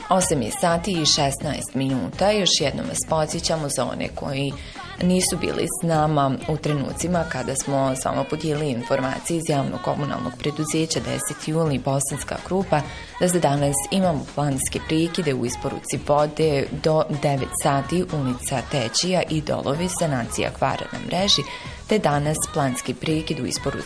8 sati i 16 minuta. Još jednom vas podsjećamo za one koji nisu bili s nama u trenucima kada smo samo podijelili informacije iz javnog komunalnog preduzeća 10. juli Bosanska Krupa, da za danas imamo planske prekide u isporuci vode do 9 sati ulica Tečija i Dolovi, sanacija kvara na mreži, te danas planski prekid u isporuci